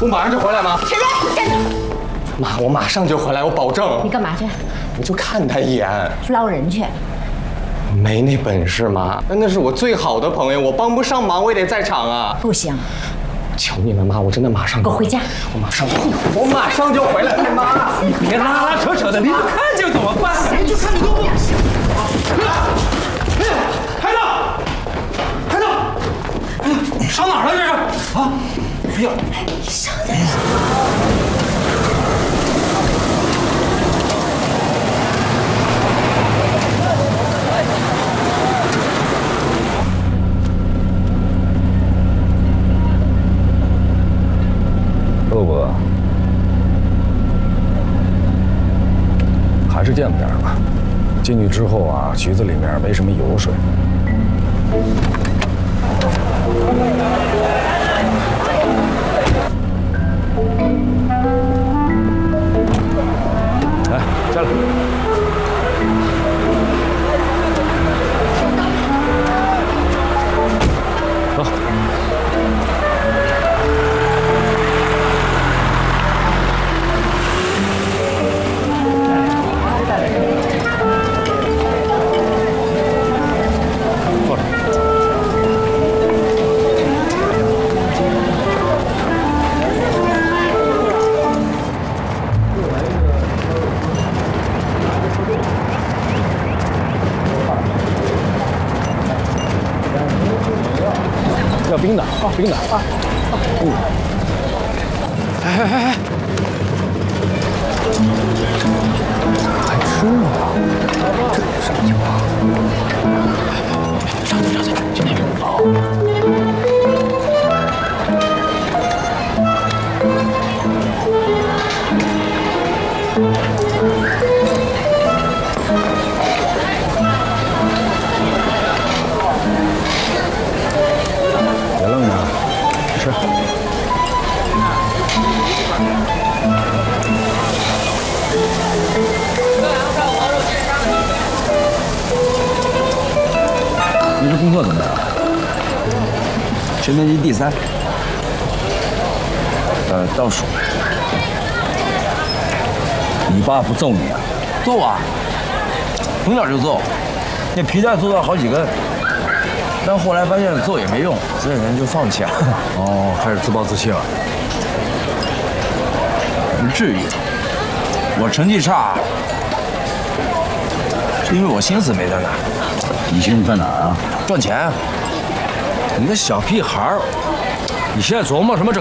我马上就回来，妈。 起来，站住！ 妈，我马上就回来，我保证。 你干嘛去？ 我就看他一眼。 捞人去。 没那本事，妈。那是我最好的朋友，我帮不上忙，我也得在场啊。 不行。 求你了，妈！我真的马上给我回家！ 我马上就回来，妈！ 你别拉拉扯扯的，离不开就怎么办？谁就看你都不。开道！开道！哎呀，上哪儿了这是？啊！哎呀， 你上哪儿？ 陆哥，还是见不点吧。进去之后啊，局子里面没什么油水。来，下来。走。 要冰的啊，冰的啊！哎！还吃呢？这什么情况？上去，去那边。别愣着，吃。你这功课怎么样？ 全年级第3，倒数。 你爸不揍你啊？ 揍啊！从小就揍，那皮带揍到好几根，但后来发现揍也没用，所以人就放弃了。 哦，开始自暴自弃了。 不至于，我成绩差，是因为我心思没在那儿。 你心思在哪儿啊？ 赚钱。 你个小屁孩儿，你现在琢磨什么